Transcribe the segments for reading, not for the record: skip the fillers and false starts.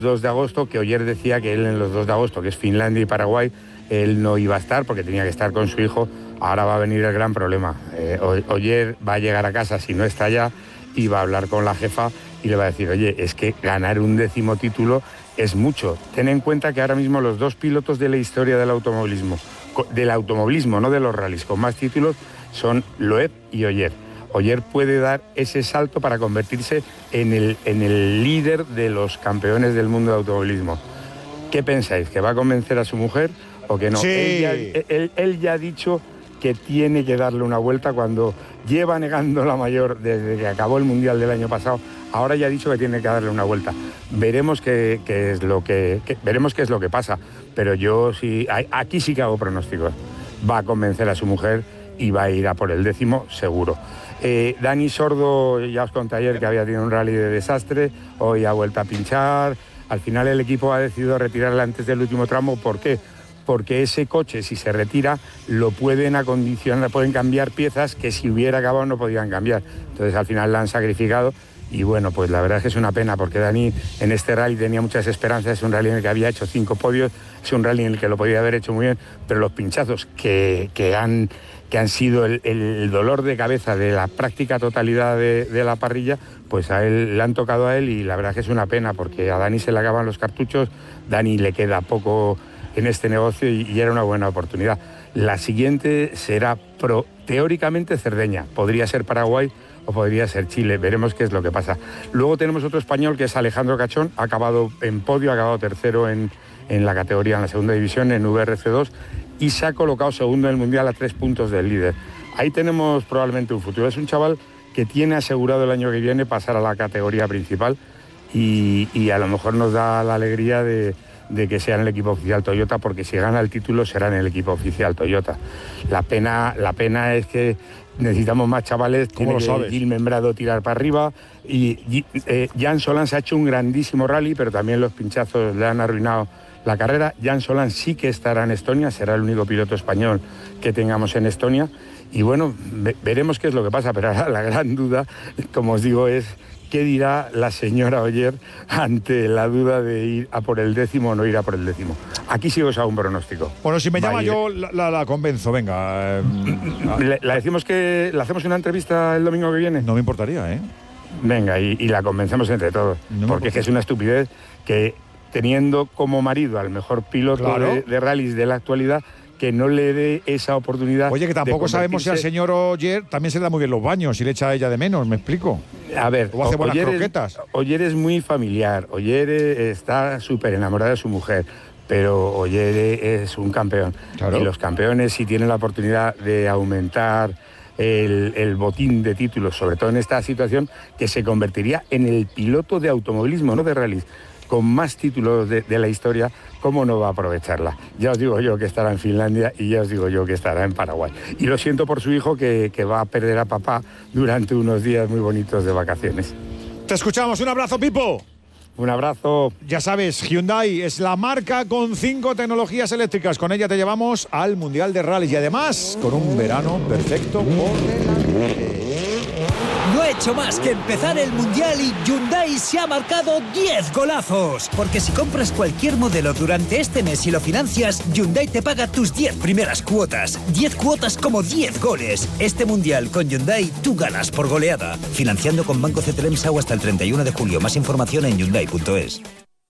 2 de agosto, que Ogier decía que él en los 2 de agosto, que es Finlandia y Paraguay, él no iba a estar porque tenía que estar con su hijo. Ahora va a venir el gran problema. Ogier va a llegar a casa si no está allá y va a hablar con la jefa y le va a decir, oye, es que ganar un 10º título es mucho. Ten en cuenta que ahora mismo los 2 pilotos de la historia del automovilismo, no de los rallies, con más títulos son Loeb y Ogier. Ogier puede dar ese salto para convertirse en el líder de los campeones del mundo de automovilismo. ¿Qué pensáis? ¿Que va a convencer a su mujer o que no? Sí. Él ya ha dicho que tiene que darle una vuelta cuando lleva negando la mayor desde que acabó el Mundial del año pasado. Ahora ya ha dicho que tiene que darle una vuelta. Veremos qué es lo que pasa. Pero yo sí, aquí sí que hago pronósticos. Va a convencer a su mujer y va a ir a por el 10º seguro. Dani Sordo, ya os conté ayer que había tenido un rally de desastre, hoy ha vuelto a pinchar. Al final el equipo ha decidido retirarle antes del último tramo. ¿Por qué? Porque ese coche, si se retira, lo pueden acondicionar, pueden cambiar piezas que si hubiera acabado no podían cambiar. Entonces al final la han sacrificado y bueno, pues la verdad es que es una pena porque Dani en este rally tenía muchas esperanzas. Es un rally en el que había hecho 5 podios, es un rally en el que lo podía haber hecho muy bien, pero los pinchazos que han sido el dolor de cabeza de la práctica totalidad de la parrilla, pues a él le han tocado a él y la verdad es que es una pena porque a Dani se le acaban los cartuchos, Dani le queda poco en este negocio y era una buena oportunidad. La siguiente será teóricamente Cerdeña, podría ser Paraguay o podría ser Chile, veremos qué es lo que pasa. Luego tenemos otro español que es Alejandro Cachón, ha acabado en podio, ha acabado tercero en la categoría, en la segunda división, en VRC2, y se ha colocado segundo en el Mundial a 3 puntos del líder. Ahí tenemos probablemente un futuro. Es un chaval que tiene asegurado el año que viene pasar a la categoría principal y a lo mejor nos da la alegría de que sea en el equipo oficial Toyota, porque si gana el título será en el equipo oficial Toyota. La pena es que necesitamos más chavales. ¿Cómo lo sabes? Gil Membrado tirar para arriba y Jan Solán se ha hecho un grandísimo rally, pero también los pinchazos le han arruinado la carrera. Jan Solán sí que estará en Estonia, será el único piloto español que tengamos en Estonia y bueno, veremos qué es lo que pasa, pero ahora la gran duda, como os digo, es qué dirá la señora Ogier ante la duda de ir a por el 10º o no ir a por el 10º. Aquí sí os hago un pronóstico. Bueno, si me llama yo la convenzo, venga. ¿Le decimos que le hacemos una entrevista el domingo que viene? No me importaría, ¿eh? Venga, y la convencemos entre todos, porque es que es una estupidez que teniendo como marido al mejor piloto Claro. de rallies de la actualidad, que no le dé esa oportunidad. Oye, que tampoco sabemos si al señor Ogier también se le da muy bien los baños y le echa a ella de menos, ¿me explico? A ver, o hace buenas croquetas. Ogier es muy familiar, Ogier está súper enamorado de su mujer, pero Ogier es un campeón. Claro. Y los campeones, si tienen la oportunidad de aumentar el botín de títulos, sobre todo en esta situación, que se convertiría en el piloto de automovilismo, no de rallies, con más títulos de la historia, ¿cómo no va a aprovecharla? Ya os digo yo que estará en Finlandia y ya os digo yo que estará en Paraguay. Y lo siento por su hijo que va a perder a papá durante unos días muy bonitos de vacaciones. Te escuchamos, un abrazo, Pipo. Un abrazo. Ya sabes, Hyundai es la marca con 5 tecnologías eléctricas. Con ella te llevamos al Mundial de Rallys y además con un verano perfecto por delante. No ha hecho más que empezar el Mundial y Hyundai se ha marcado 10 golazos. Porque si compras cualquier modelo durante este mes y lo financias, Hyundai te paga tus 10 primeras cuotas. 10 cuotas como 10 goles. Este Mundial con Hyundai tú ganas por goleada. Financiando con Banco CTLM SAU hasta el 31 de julio. Más información en Hyundai.es.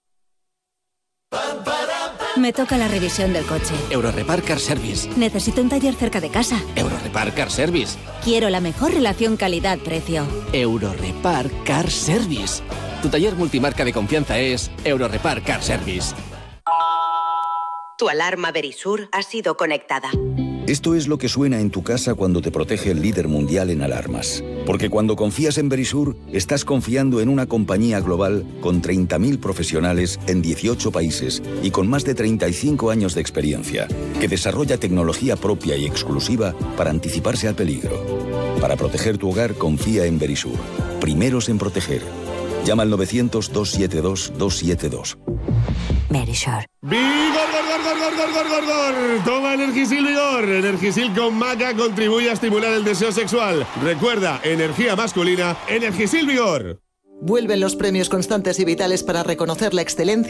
Me toca la revisión del coche. Eurorepar Car Service. Necesito un taller cerca de casa. Eurorepar Car Service. Quiero la mejor relación calidad-precio. Eurorepar Car Service. Tu taller multimarca de confianza es Eurorepar Car Service. Tu alarma Verisur ha sido conectada. Esto es lo que suena en tu casa cuando te protege el líder mundial en alarmas. Porque cuando confías en Verisur, estás confiando en una compañía global con 30.000 profesionales en 18 países y con más de 35 años de experiencia, que desarrolla tecnología propia y exclusiva para anticiparse al peligro. Para proteger tu hogar, confía en Verisur. Primeros en proteger. Llama al 900-272-272. Verisur. ¡Vigor, gor! Toma Energisil Vigor. Energisil con maca contribuye a estimular el deseo sexual. Recuerda, energía masculina, Energisil Vigor. Vuelven los premios constantes y vitales para reconocer la excelencia